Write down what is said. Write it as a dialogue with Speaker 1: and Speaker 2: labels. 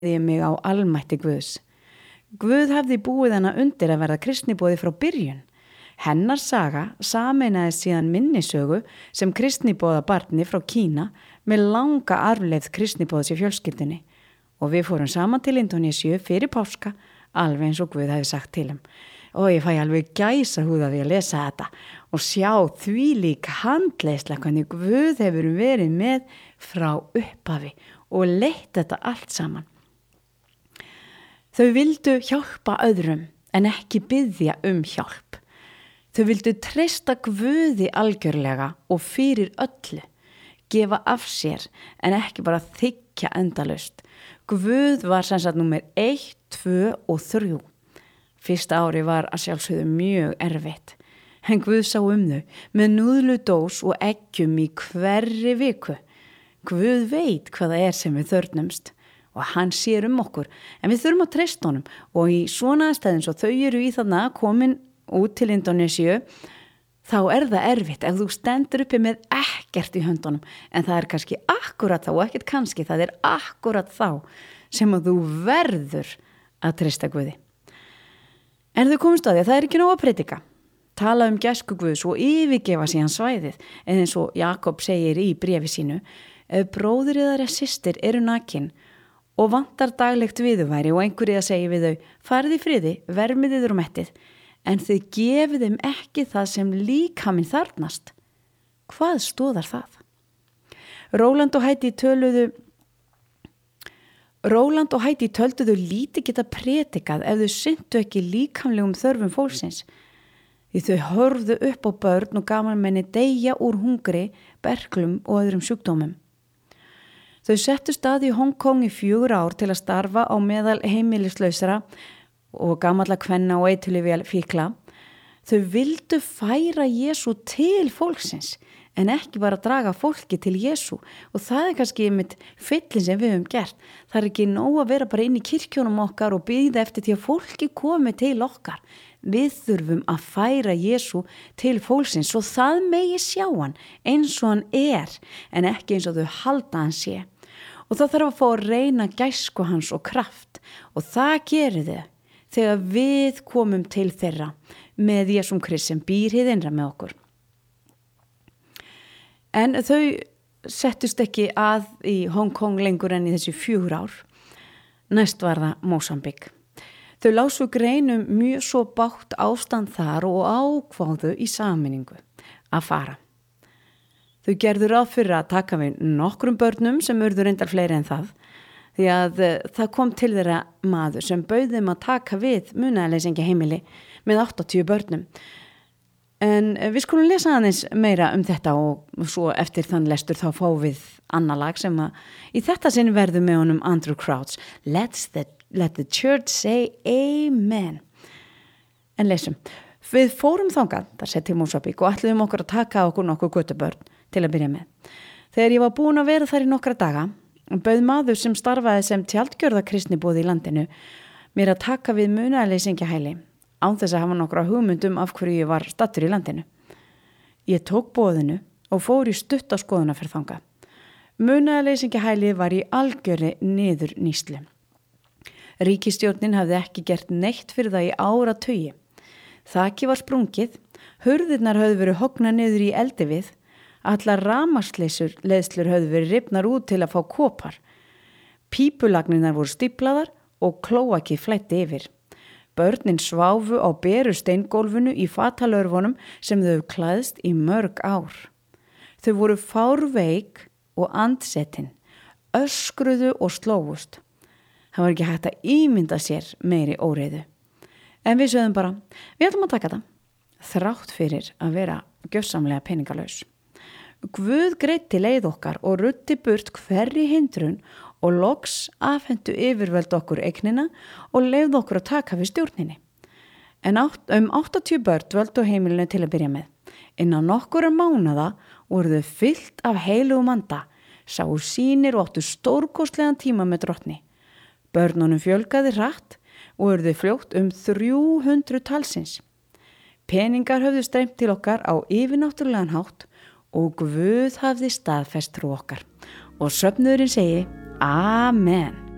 Speaker 1: Ég mig á almætti Guðs. Guð hafði búið hana undir að verða kristniboði frá byrjun. Hennar saga sameinaðist síðan minnisögu sem kristniboða barni frá Kína með langa arfleifð kristniboðs í fjölskyldunni og við fórum saman til Indónesíu fyrir páska alveg eins og Guð hefði sagt til og ég fæ alveg gæsahúð af því að lesa þetta og sjá þvílík handleiðsla hvernig Guð hefur verið með frá upphafi og leitt þetta allt saman. Þau vildu hjálpa öðrum en ekki biðja hjálp. Þau vildu treysta Guði algjörlega og fyrir öllu, gefa af sér en ekki bara þiggja endalaust. Guð var sem sagt númer 1, 2 og 3. Fyrsta ári var að sjálfsögðu mjög erfitt. En Guð sá þau með núðludós og eggjum í hverri viku. Guð veit hvað það sem við þörfnumst. Og hann sér okkur, en við þurfum að treysta honum og í svona aðstæðum svo þau eru í þarna komin út til Indónesíu þá það erfitt ef þú stendur uppi með ekkert í höndunum en það kannski akkurat þá og ekkert kannski, það akkurat þá sem að þú verður að treysta Guði. En þau komust að því að það ekki nóg að predika, tala gæsku Guðs og yfirgefa síðan svæðið en eins og Jakob segir í bréfi sínu, ef bróðir eða systir eru nakin og vantar daglegt viðurværi og einhverjið að segja við þau, farið í friði, vermið yður og mettið, en þið gefið þeim ekki það sem líkaminn þarfnast. Hvað stoðar það? Róland og Hætti tölduðu lítið geta predikað ef þau sinntu ekki líkamlegum þörfum fólksins. Því þau horfðu upp á börn og gamalmenni deyja úr hungri, berklum og öðrum sjúkdómum. Þau settu stað í Hong Kong í 4 ár til að starfa á meðal heimilislausra og gamalla kvenna og eiturlyfjafíkla. Þau vildu færa Jesú til fólksins en ekki bara draga fólki til Jesú og það kannski einmitt fyllin sem við höfum gert. Það ekki nóg að vera bara inn í kirkjónum okkar og bíða eftir því að fólki komi til okkar. Við þurfum að færa Jesú til fólksins og það megi sjá hann eins og hann en ekki eins og þau halda hann sé. Og það þarf að fá að reyna gæsku hans og kraft og það gerir þau þegar við komum til þeirra með Jesúm Krist sem býr hið innra með okkur. En þau settust ekki að í Hong Kong lengur en í þessi 4 ár. Næst var það Mósambík. Þau lásu greinum mjög svo bágt ástand þar og ákváðu í sameiningu að fara. Þau gerðu ráð fyrir að taka við nokkrum börnum sem urðu reyndar fleiri en það, því að það kom til þeirra maður sem bauð þeim að taka við munaðarleysingja heimili með 80 börnum. En við skulum lesa aðeins meira þetta og svo eftir þann lestur þá fáum við annað lag sem að í þetta sinn verður með honum Andrew Crouch. Let the church say amen. En lesum. Við fórum þangað, þar sett til Mósambík og ætluðum okkur að taka okkur nokkur götubörn til að byrja með. Þegar ég var búin að vera þar í nokkra daga, bauð maður sem starfaði sem tjaldgjörða kristniboði í landinu mér að taka við munaðarleysingja án þess að hafa nokkra hugmyndum af hverju ég var stattur í landinu. Ég tók boðinu og fór í stutta skoðunarferð þangað. Munaðarleysingja var í algjörri niðurnýslu. Ríkisstjórnin hafði ekki gert neitt fyrir það í áratugi. Þakið var sprungið, hurðirnar höfðu verið hognað niður í eldi við, allar rafmagnsleiðslur höfðu verið rifnar út til að fá kopar. Pípulagninar voru stíplaðar og klóakið flætti yfir. Börnin sváfu á beru steingólfinu í fatalörfunum sem þau klæðst í mörg ár. Þau voru fárveik og andsetin, öskruðu og slófust. Það var ekki hægt að ímynda sér meiri óreiðu. En við sögðum bara, við ætlum að taka það, þrátt fyrir að vera gjörsamlega peningalaus. Guð greiddi leið okkar og ruddi burt hverri hindrun og loks afhentu yfirvöld okkur eignina og leyfði okkur að taka við stjórninni. En 80 börn dvöldu á heimilinu til að byrja með. Innan nokkura mánaða voru þau fyllt af heilugum anda, sáu sýnir og áttu stórkostlegan tíma með drottni. Börnunum fjölgaði hratt og urðu fljótt 300 talsins. Peningar höfðu streymt til okkar á yfirnáttúrulegan hátt og Guð hafði staðfest trú okkar. Og söfnuðurinn segi Amen.